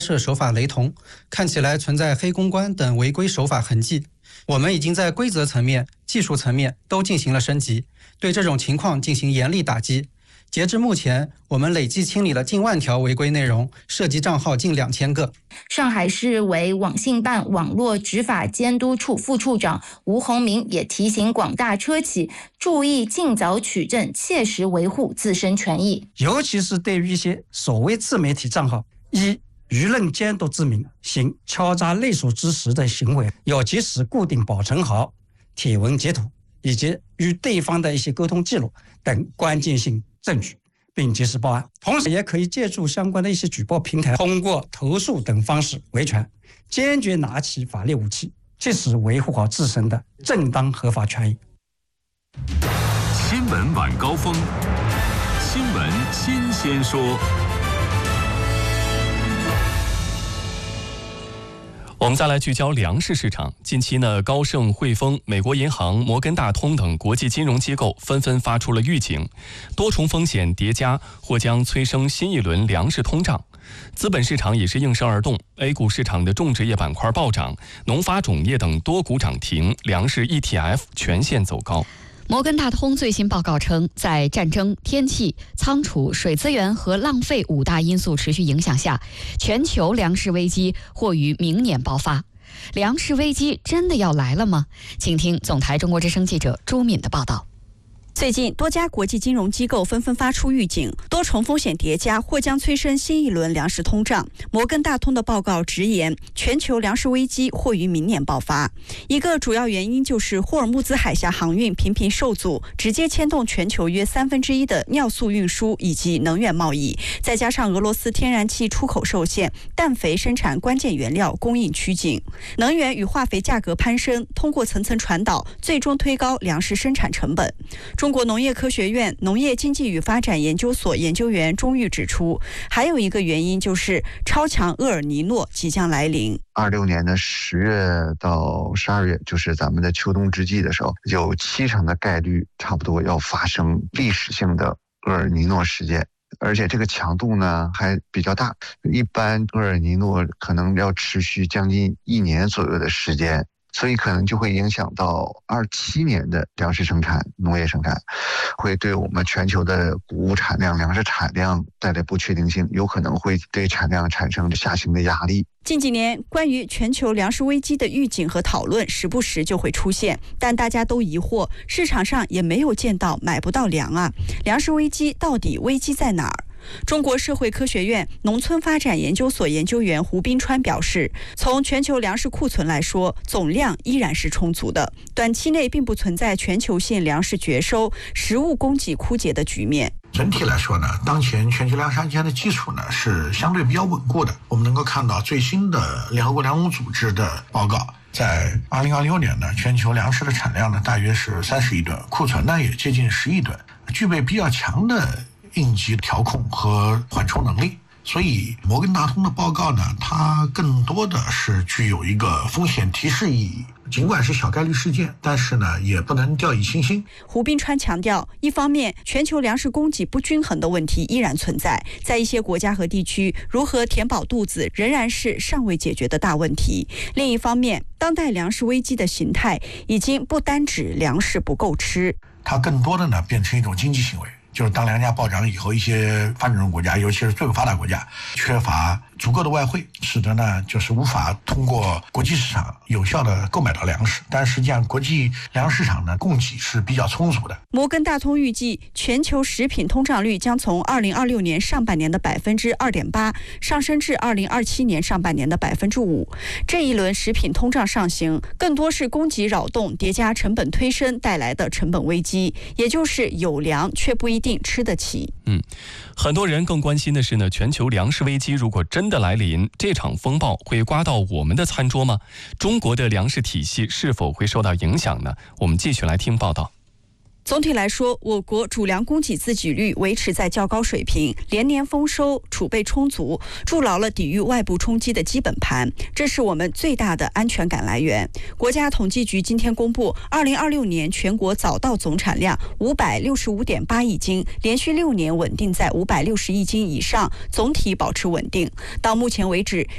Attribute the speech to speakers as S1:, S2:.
S1: 涉手法雷同，看起来存在黑公关等违规手法痕迹。我们已经在规则层面、技术层面都进行了升级，对这种情况进行严厉打击。截至目前，我们累计清理了近万条违规内容，涉及账号近2000个。
S2: 上海市委网信办网络执法监督处副处长吴宏明也提醒广大车企注意尽早取证，切实维护自身权益。
S3: 尤其是对于一些所谓自媒体账号，以舆论监督之名行敲诈勒索之实的行为，要及时固定保存好帖文截图以及与对方的一些沟通记录等关键性证据，并及时报案。同时也可以借助相关的一些举报平台，通过投诉等方式维权，坚决拿起法律武器，切实维护好自身的正当合法权益。
S4: 新闻晚高峰，新闻新鲜说。
S5: 我们再来聚焦粮食市场。近期呢，高盛、汇丰、美国银行、摩根大通等国际金融机构纷纷发出了预警，多重风险叠加或将催生新一轮粮食通胀。资本市场也是应声而动 ，A 股市场的种植业板块暴涨，农发种业等多股涨停，粮食 ETF 全线走高。
S6: 摩根大通最新报告称，在战争、天气、仓储、水资源和浪费5大因素持续影响下，全球粮食危机或于明年爆发。粮食危机真的要来了吗？请听总台中国之声记者朱敏的报道。
S7: 最近，多家国际金融机构纷纷发出预警，多重风险叠加或将催生新一轮粮食通胀。摩根大通的报告直言，全球粮食危机或于明年爆发。一个主要原因就是霍尔木兹海峡航运频频受阻，直接牵动全球约1/3的尿素运输以及能源贸易，再加上俄罗斯天然气出口受限，氮肥生产关键原料供应趋紧，能源与化肥价格攀升，通过层层传导，最终推高粮食生产成本。中国农业科学院农业经济与发展研究所研究员钟玉指出，还有一个原因就是超强厄尔尼诺即将来临。
S8: 26年的10月到12月，就是咱们的秋冬之际的时候，有70%的概率差不多要发生历史性的厄尔尼诺事件。而且这个强度呢还比较大，一般厄尔尼诺可能要持续将近1年左右的时间，所以可能就会影响到27年的粮食生产、农业生产，会对我们全球的谷物产量、粮食产量带来不确定性，有可能会对产量产生下行的压力。
S7: 近几年，关于全球粮食危机的预警和讨论时不时就会出现，但大家都疑惑，市场上也没有见到买不到粮啊，粮食危机到底危机在哪儿？中国社会科学院农村发展研究所研究员胡斌川表示，从全球粮食库存来说，总量依然是充足的，短期内并不存在全球性粮食绝收、食物供给枯竭的局面。
S9: 整体来说呢，当前全球粮食安全的基础呢是相对比较稳固的。我们能够看到最新的联合国粮农组织的报告，在2026年呢，全球粮食的产量呢大约是30亿吨，库存呢也接近10亿吨，具备比较强的应急调控和缓冲能力。所以摩根大通的报告呢，它更多的是具有一个风险提示意义，尽管是小概率事件，但是呢也不能掉以轻心。
S7: 胡斌川强调，一方面全球粮食供给不均衡的问题依然存在，在一些国家和地区，如何填饱肚子仍然是尚未解决的大问题。另一方面，当代粮食危机的形态已经不单指粮食不够吃，
S9: 它更多的呢变成一种经济行为，就是当粮价暴涨以后，一些发展中国家，尤其是最不发达国家，缺乏足够的外汇，使得呢就是无法通过国际市场有效的购买到粮食。但实际上，国际粮食市场呢供给是比较充足的。
S7: 摩根大通预计，全球食品通胀率将从2026年上半年的2.8%上升至2027年上半年的5%。这一轮食品通胀上行，更多是供给扰动叠加成本推升带来的成本危机，也就是有粮却不一定吃得起。
S5: 很多人更关心的是呢，全球粮食危机如果真的来临，这场风暴会刮到我们的餐桌吗？中国的粮食体系是否会受到影响呢？我们继续来听报道。
S7: 总体来说，我国主粮供给自给率维持在较高水平，连年丰收，储备充足，筑牢了抵御外部冲击的基本盘，这是我们最大的安全感来源。国家统计局今天公布，2026年全国早稻总产量565.8亿斤，连续6年稳定在560亿斤以上，总体保持稳定。到目前为止，